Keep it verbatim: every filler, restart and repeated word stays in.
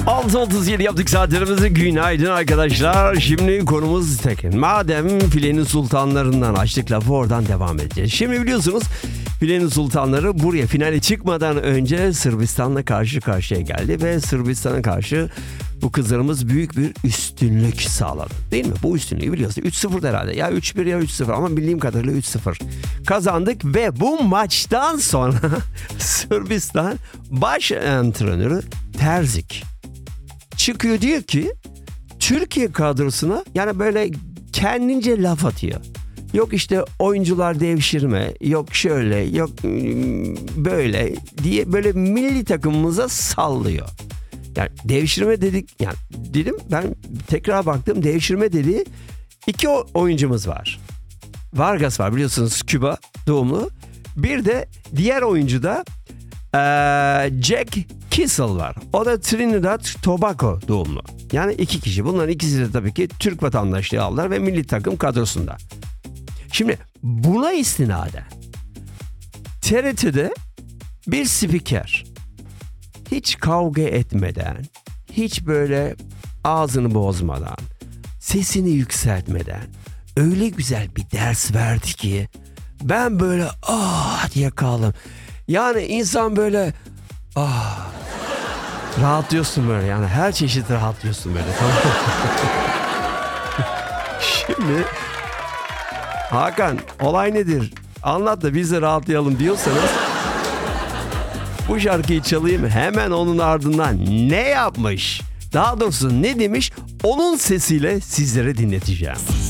altı otuz yedi yaptık saatlerimizi. Günaydın arkadaşlar. Şimdi konumuz Tekin. Madem filenin sultanlarından açtık lafı, oradan devam edeceğiz. Şimdi biliyorsunuz filenin sultanları buraya finale çıkmadan önce Sırbistan'la karşı karşıya geldi. Ve Sırbistan'a karşı bu kızlarımız büyük bir üstünlük sağladı. Değil mi? Bu üstünlüğü biliyorsun. üç sıfır herhalde. Ya üç bir ya üç sıfır ama bildiğim kadarıyla üç sıfır. Kazandık ve bu maçtan sonra Sırbistan baş antrenörü Terzik çıkıyor, diyor ki Türkiye kadrosuna yani böyle kendince laf atıyor. Yok işte oyuncular devşirme, yok şöyle, yok böyle diye böyle milli takımımıza sallıyor. Yani devşirme dedik, yani dedim ben tekrar baktım, devşirme dedi. İki oyuncumuz var. Vargas var, biliyorsunuz, Küba doğumlu. Bir de diğer oyuncu da ee, Jack Kissel var. O da Trinidad Tobago doğumlu. Yani iki kişi. Bunların ikisi de tabii ki Türk vatandaşlığı aldılar ve milli takım kadrosunda. Şimdi buna istinaden T R T'de bir spiker hiç kavga etmeden, hiç böyle ağzını bozmadan, sesini yükseltmeden öyle güzel bir ders verdi ki ben böyle ah diye kaldım. Yani insan böyle ah rahatlıyorsun böyle, yani her çeşit rahatlıyorsun böyle, tamam mı? Şimdi Hakan, olay nedir? Anlat da biz de rahatlayalım diyorsanız bu şarkıyı çalayım, hemen onun ardından ne yapmış? Daha doğrusu ne demiş? Onun sesiyle sizlere dinleteceğim.